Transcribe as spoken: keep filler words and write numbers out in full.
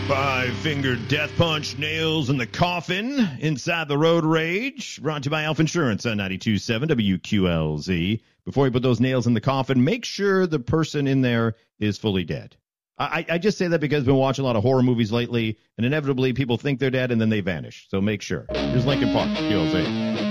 Five-finger death punch, nails in the coffin, inside the road rage. Brought to you by Alpha Insurance on ninety-two point seven W Q L Z. Before you put those nails in the coffin, make sure the person in there is fully dead. I, I just say that because I've been watching a lot of horror movies lately, and inevitably people think they're dead and then they vanish. So make sure. Here's Lincoln Park, Q L Z.